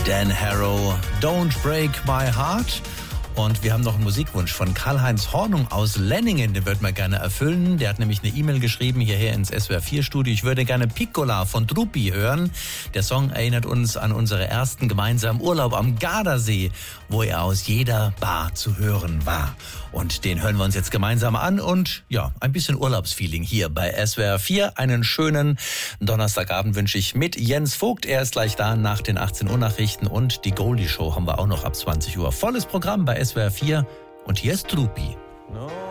Dan Harrow, Don't Break My Heart. Und wir haben noch einen Musikwunsch von Karl-Heinz Hornung aus Lenningen, den würden wir gerne erfüllen. Der hat nämlich eine E-Mail geschrieben hierher ins SWR4-Studio. Ich würde gerne Piccola von Drupi hören. Der Song erinnert uns an unseren ersten gemeinsamen Urlaub am Gardasee, wo er aus jeder Bar zu hören war. Und den hören wir uns jetzt gemeinsam an und ja, ein bisschen Urlaubsfeeling hier bei SWR4. Einen schönen Donnerstagabend wünsche ich mit Jens Vogt. Er ist gleich da nach den 18 Uhr Nachrichten und die Goldie Show haben wir auch noch ab 20 Uhr. Volles Programm bei SWR4 und hier ist Drupi.